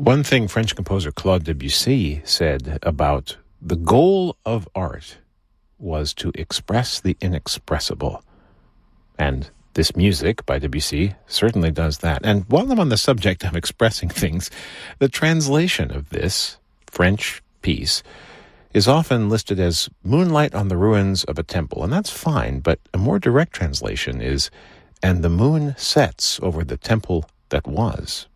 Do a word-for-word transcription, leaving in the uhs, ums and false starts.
One thing French composer Claude Debussy said about the goal of art was to express the inexpressible. And this music by Debussy certainly does that. And while I'm on the subject of expressing things, the translation of this French piece is often listed as Moonlight on the Ruins of a Temple, and that's fine, but a more direct translation is And the Moon Sets Over the Temple That Was.